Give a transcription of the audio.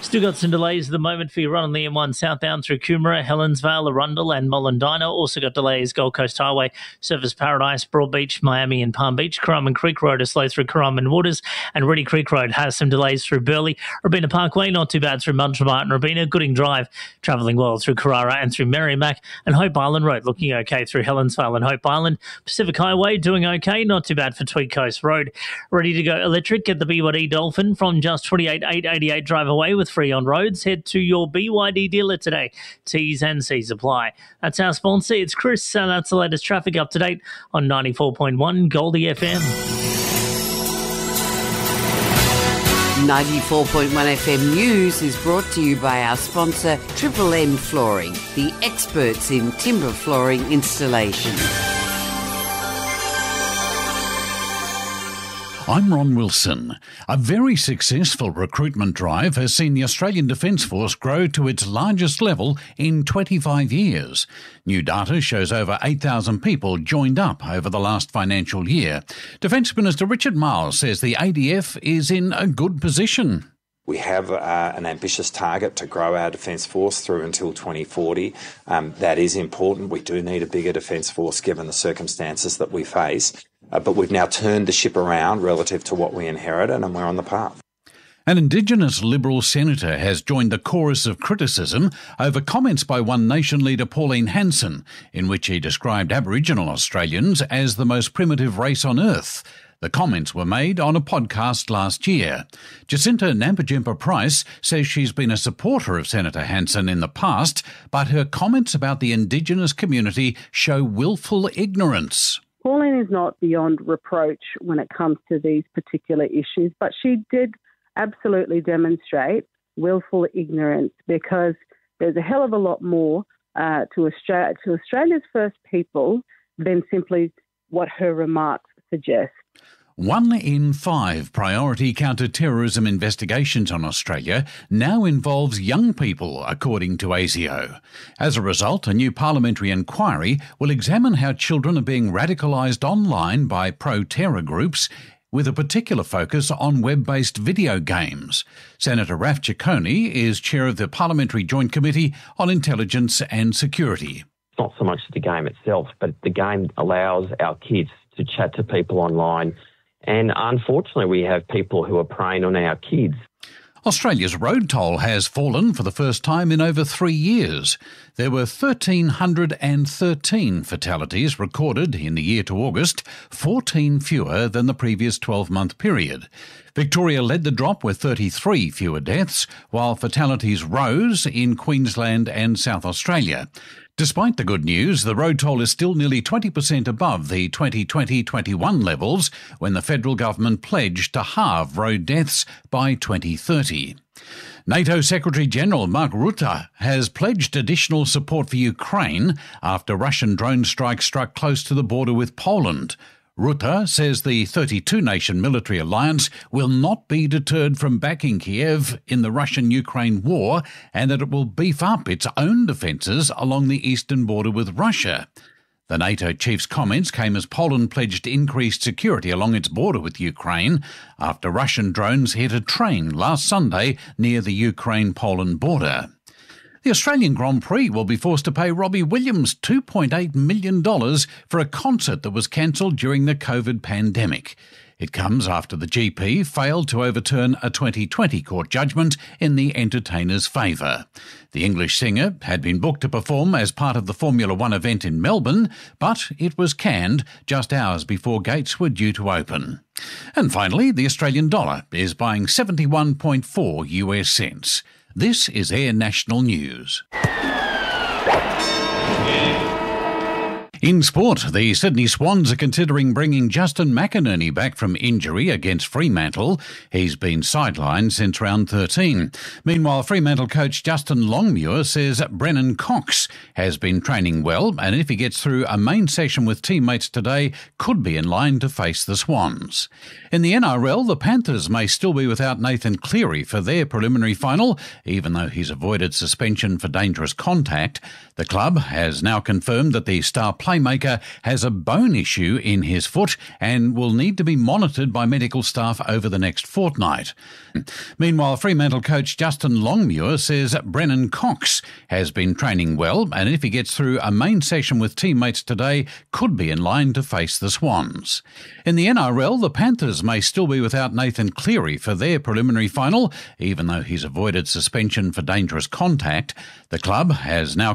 Still got some delays at the moment for your run on the M1 southbound through Coomera, Helensvale, Arundel and Molondina. Also got delays Gold Coast Highway, Surfers Paradise, Broadbeach, Miami and Palm Beach. Currumbin Creek Road is slow through Currumbin Waters, and Reedy Creek Road has some delays through Burleigh. Robina Parkway, not too bad through Mudgee and Robina. Gooding Drive, travelling well through Carrara and through Merrimack. And Hope Island Road looking okay through Helensvale and Hope Island. Pacific Highway doing okay, not too bad for Tweed Coast Road. Ready to go electric at the BYD Dolphin from just 28,888 drive away with free on roads. Head to your BYD dealer today. T's and C's apply. That's our sponsor. It's Chris, and that's the latest traffic up to date on 94.1 Goldie FM. 94.1 FM News is brought to you by our sponsor, Triple M Flooring, the experts in timber flooring installation. I'm Ron Wilson. A very successful recruitment drive has seen the Australian Defence Force grow to its largest level in 25 years. New data shows over 8,000 people joined up over the last financial year. Defence Minister Richard Marles says the ADF is in a good position. We have an ambitious target to grow our Defence Force through until 2040. That is important. We do need a bigger Defence Force given the circumstances that we face. But we've now turned the ship around relative to what we inherited, and we're on the path. An Indigenous Liberal senator has joined the chorus of criticism over comments by One Nation leader Pauline Hanson, in which he described Aboriginal Australians as the most primitive race on earth. The comments were made on a podcast last year. Jacinta Nampijinpa-Price says she's been a supporter of Senator Hanson in the past, but her comments about the Indigenous community show willful ignorance. Pauline is not beyond reproach when it comes to these particular issues, but she did absolutely demonstrate willful ignorance, because there's a hell of a lot more to Australia's First People than simply what her remarks suggest. 1 in 5 priority counter-terrorism investigations on Australia now involves young people, according to ASIO. As a result, a new parliamentary inquiry will examine how children are being radicalised online by pro-terror groups, with a particular focus on web-based video games. Senator Raf Ciccone is chair of the Parliamentary Joint Committee on Intelligence and Security. Not so much the game itself, but the game allows our kids to chat to people online. And unfortunately, we have people who are preying on our kids. Australia's road toll has fallen for the first time in over 3 years. There were 1,313 fatalities recorded in the year to August, 14 fewer than the previous 12-month period. Victoria led the drop with 33 fewer deaths, while fatalities rose in Queensland and South Australia. Despite the good news, the road toll is still nearly 20% above the 2020-21 levels, when the federal government pledged to halve road deaths by 2030. NATO Secretary-General Mark Rutte has pledged additional support for Ukraine after Russian drone strikes struck close to the border with Poland. Rutte says the 32-nation military alliance will not be deterred from backing Kiev in the Russian-Ukraine war, and that it will beef up its own defences along the eastern border with Russia. The NATO chief's comments came as Poland pledged increased security along its border with Ukraine after Russian drones hit a train last Sunday near the Ukraine-Poland border. The Australian Grand Prix will be forced to pay Robbie Williams $2.8 million for a concert that was cancelled during the COVID pandemic. It comes after the GP failed to overturn a 2020 court judgment in the entertainer's favour. The English singer had been booked to perform as part of the Formula One event in Melbourne, but it was canned just hours before gates were due to open. And finally, the Australian dollar is buying 71.4 US cents. This is Air National News. In sport, the Sydney Swans are considering bringing Justin McInerney back from injury against Fremantle. He's been sidelined since round 13. Meanwhile, Fremantle coach Justin Longmuir says Brennan Cox has been training well, and if he gets through a main session with teammates today, could be in line to face the Swans. In the NRL, the Panthers may still be without Nathan Cleary for their preliminary final, even though he's avoided suspension for dangerous contact. The club has now confirmed that the star player playmaker has a bone issue in his foot and will need to be monitored by medical staff over the next fortnight. Meanwhile, Fremantle coach Justin Longmuir says Brennan Cox has been training well, and if he gets through a main session with teammates today, could be in line to face the Swans. In the NRL, the Panthers may still be without Nathan Cleary for their preliminary final, even though he's avoided suspension for dangerous contact. The club has now